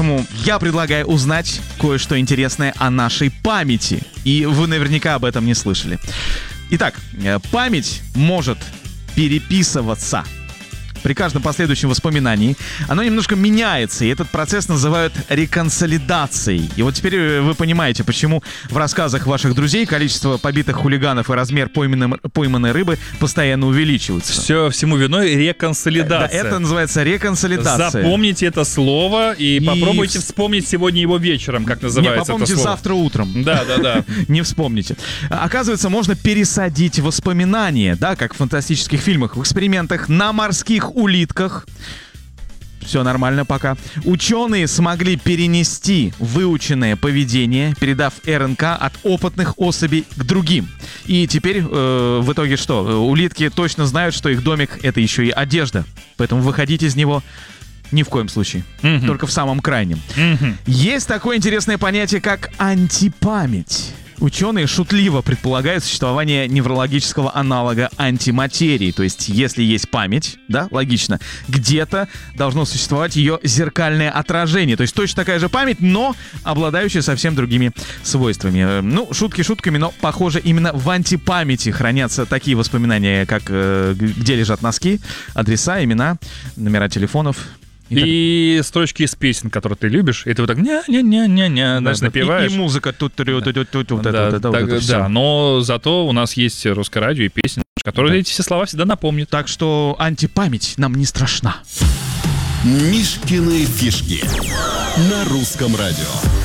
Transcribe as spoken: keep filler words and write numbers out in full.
Поэтому я предлагаю узнать кое-что интересное о нашей памяти. И вы наверняка об этом не слышали. Итак, память может переписываться. При каждом последующем воспоминании оно немножко меняется, и этот процесс называют реконсолидацией. И вот теперь вы понимаете, почему в рассказах ваших друзей количество побитых хулиганов и размер пойманной, пойманной рыбы постоянно увеличиваются. Все, всему виной реконсолидация. Да, это называется реконсолидация. Запомните это слово и, и попробуйте в... вспомнить сегодня его вечером, как называется. Не, попомните это слово. Завтра утром. Да, да, да. Не вспомните. Оказывается, можно пересадить воспоминания, да, как в фантастических фильмах, в экспериментах на морских улитках. Все нормально пока. Ученые смогли перенести выученное поведение, передав РНК от опытных особей к другим. И теперь э, в итоге что? Улитки точно знают, что их домик — это еще и одежда. Поэтому выходить из него ни в коем случае. Mm-hmm. Только в самом крайнем. Mm-hmm. Есть такое интересное понятие, как антипамять. Ученые шутливо предполагают существование неврологического аналога антиматерии. То есть, если есть память, да, логично, где-то должно существовать ее зеркальное отражение. То есть, точно такая же память, но обладающая совсем другими свойствами. Ну, шутки шутками, но, похоже, именно в антипамяти хранятся такие воспоминания, как э, где лежат носки, адреса, имена, номера телефонов. И, и строчки из песен, которые ты любишь, и ты вот так ня-ня-ня-ня-ня, знаешь, напеваешь. И, и музыка тут тут тут тут тут да, да, вот да, но зато у нас есть русское радио и песни, которые да. эти все слова всегда напомнят. Так что антипамять нам не страшна. Мишкины фишки на русском радио.